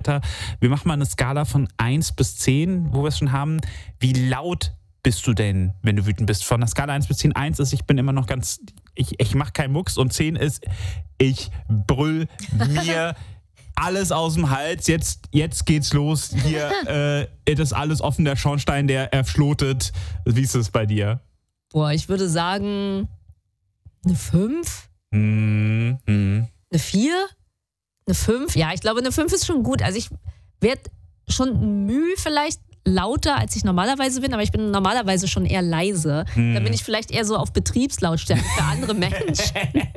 weiter. Wir machen mal eine Skala von 1 bis 10, wo wir es schon haben. Wie laut bist du denn, wenn du wütend bist? Von der Skala 1 bis 10. 1 ist, ich bin immer noch ganz, ich mache keinen Mucks. Und 10 ist, ich brüll mir alles aus dem Hals. Jetzt geht's los. Hier ist alles offen, der Schornstein, der erflotet. Wie ist es bei dir? Boah, ich würde sagen, eine 5? Eine 4? Eine 5? Ja, ich glaube, eine 5 ist schon gut. Also ich werde schon müde vielleicht lauter, als ich normalerweise bin, aber ich bin normalerweise schon eher leise. Da bin ich vielleicht eher so auf Betriebslautstärke für andere Menschen.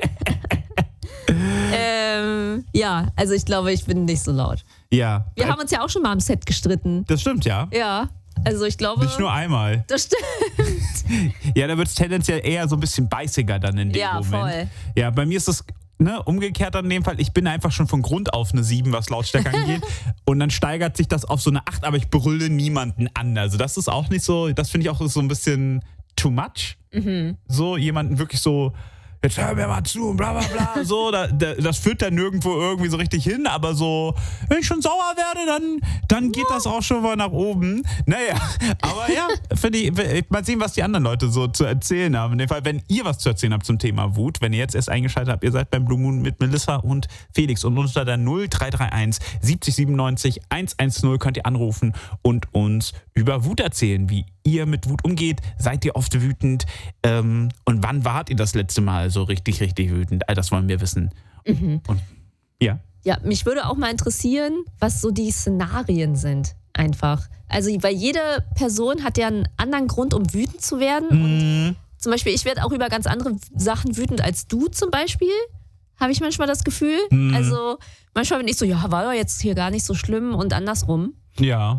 Ja, also ich glaube, ich bin nicht so laut. Ja. Wir haben uns ja auch schon mal am Set gestritten. Das stimmt, ja. Ja, also ich glaube... Nicht nur einmal. Das stimmt. Ja, da wird es tendenziell eher so ein bisschen beißiger dann in dem Moment. Voll. Ja, bei mir ist das umgekehrt in dem Fall. Ich bin einfach schon von Grund auf eine 7, was Lautstärke angeht. Und dann steigert sich das auf so eine 8, aber ich brülle niemanden an. Also das ist auch nicht so, das finde ich auch so ein bisschen too much. So jemanden wirklich so, jetzt hör mir mal zu und bla bla bla. So, das führt dann nirgendwo irgendwie so richtig hin, aber so, wenn ich schon sauer werde, dann geht das auch schon mal nach oben. Naja, aber ja, finde ich, mal sehen, was die anderen Leute so zu erzählen haben. In dem Fall, wenn ihr was zu erzählen habt zum Thema Wut, wenn ihr jetzt erst eingeschaltet habt, ihr seid beim Blue Moon mit Melissa und Felix und unter der 0331 70 97 110 könnt ihr anrufen und uns über Wut erzählen, wie ihr mit Wut umgeht. Seid ihr oft wütend? Und wann wart ihr das letzte Mal so richtig, richtig wütend? All das wollen wir wissen. Und, ja. Ja, mich würde auch mal interessieren, was so die Szenarien sind. Einfach. Also, weil jede Person hat ja einen anderen Grund, um wütend zu werden. Und zum Beispiel, ich werde auch über ganz andere Sachen wütend als du zum Beispiel. Habe ich manchmal das Gefühl. Also, manchmal bin ich so, ja, war doch jetzt hier gar nicht so schlimm und andersrum. Ja,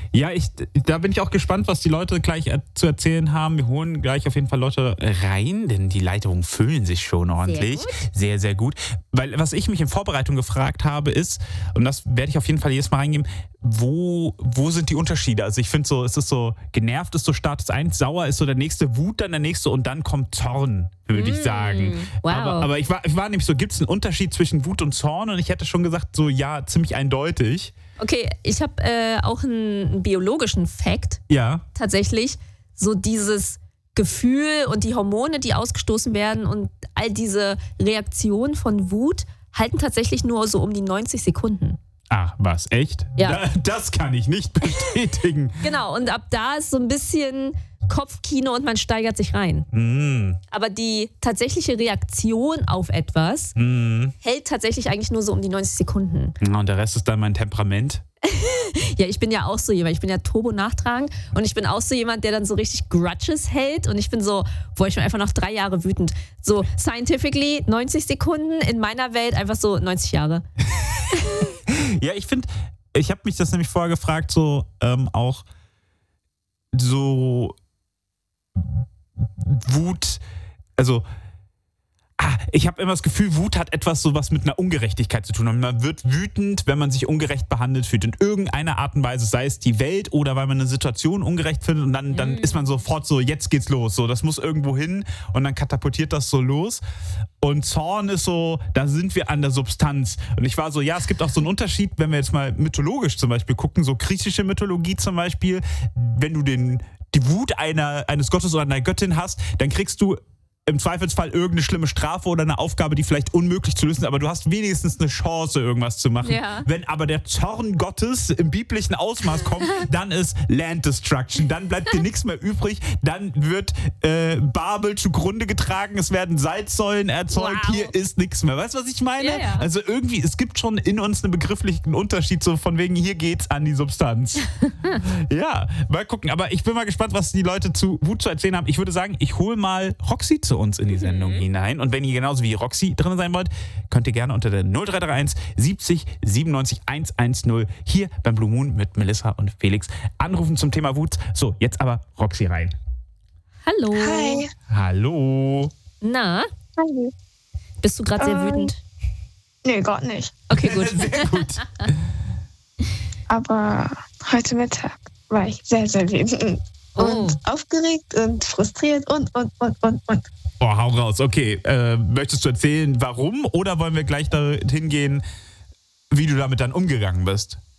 da bin ich auch gespannt, was die Leute gleich zu erzählen haben. Wir holen gleich auf jeden Fall Leute rein, denn die Leitungen füllen sich schon ordentlich. Sehr, sehr gut. Weil was ich mich in Vorbereitung gefragt habe ist, und das werde ich auf jeden Fall jedes Mal reingeben, wo sind die Unterschiede? Also ich finde so, es ist so, genervt ist so Status 1, sauer ist so der nächste, Wut dann der nächste und dann kommt Zorn, würde ich sagen. Wow. Aber ich war nämlich so, gibt es einen Unterschied zwischen Wut und Zorn? Und ich hätte schon gesagt, so ja, ziemlich eindeutig. Okay, ich habe auch einen biologischen Fact. Ja. Tatsächlich, so dieses Gefühl und die Hormone, die ausgestoßen werden und all diese Reaktionen von Wut halten tatsächlich nur so um die 90 Sekunden. Ach, was, echt? Ja. Das kann ich nicht bestätigen. Genau, und ab da ist so ein bisschen Kopfkino und man steigert sich rein. Aber die tatsächliche Reaktion auf etwas hält tatsächlich eigentlich nur so um die 90 Sekunden. Und der Rest ist dann mein Temperament. Ja, ich bin ja auch so jemand, ich bin ja turbo-nachtragend und ich bin auch so jemand, der dann so richtig Grudges hält und ich bin so, ich bin einfach noch 3 Jahre wütend. So scientifically 90 Sekunden, in meiner Welt einfach so 90 Jahre. Ja, ich habe mich das nämlich vorher gefragt, so auch so Wut, also ich habe immer das Gefühl, Wut hat etwas so was mit einer Ungerechtigkeit zu tun. Und man wird wütend, wenn man sich ungerecht behandelt fühlt. In irgendeiner Art und Weise, sei es die Welt oder weil man eine Situation ungerecht findet und dann ist man sofort so, jetzt geht's los. So, das muss irgendwo hin und dann katapultiert das so los. Und Zorn ist so, da sind wir an der Substanz. Und ich war so, ja, es gibt auch so einen Unterschied, wenn wir jetzt mal mythologisch zum Beispiel gucken, so griechische Mythologie zum Beispiel, wenn du die Wut eines Gottes oder einer Göttin hast, dann kriegst du im Zweifelsfall irgendeine schlimme Strafe oder eine Aufgabe, die vielleicht unmöglich zu lösen ist, aber du hast wenigstens eine Chance, irgendwas zu machen. Ja. Wenn aber der Zorn Gottes im biblischen Ausmaß kommt, dann ist Land Destruction, dann bleibt dir nichts mehr übrig, dann wird Babel zugrunde getragen, es werden Salzsäulen erzeugt, Hier ist nichts mehr. Weißt du, was ich meine? Ja, ja. Also irgendwie, es gibt schon in uns einen begrifflichen Unterschied, so von wegen, hier geht's an die Substanz. Ja, mal gucken. Aber ich bin mal gespannt, was die Leute zu Wut zu erzählen haben. Ich würde sagen, ich hole mal Roxy zu uns in die Sendung hinein. Und wenn ihr genauso wie Roxy drin sein wollt, könnt ihr gerne unter der 0331 70 97 110 hier beim Blue Moon mit Melissa und Felix anrufen zum Thema Wut. So, jetzt aber Roxy rein. Hallo. Hi. Hallo. Na, Hallo. bist du gerade sehr wütend? Nee, gar nicht. Okay, gut. Sehr gut. Aber heute Mittag war ich sehr, sehr wütend. Und aufgeregt und frustriert und. Boah, hau raus. Okay, möchtest du erzählen, warum? Oder wollen wir gleich dahin gehen, wie du damit dann umgegangen bist?